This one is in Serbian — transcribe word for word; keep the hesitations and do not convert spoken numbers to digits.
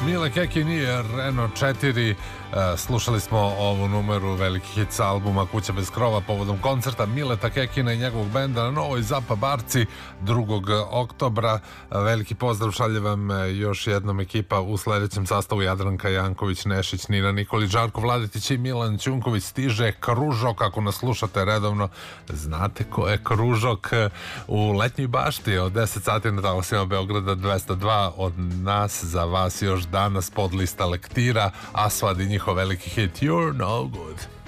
Mile Kekin i Reno četiri. Slušali smo ovu numeru veliki hit sa albuma Kuća bez krova povodom koncerta Mileta Kekina i njegovog benda na Novoj Zapa Barci drugog oktobra. Veliki pozdrav šalje vam još jednom ekipa u sledećem sastavu: Jadranka Janković, Nešić, Nina Nikolić, Žarko Vladetić i Milan Ćunković. Stiže Kružok, ako nas slušate redovno znate ko je Kružok, u Letnjoj bašti od deset sati na talasima Beograda dvesta dva. Od nas za vas još danas podlista lektira, Asfad i njihov veliki hit You're No Good.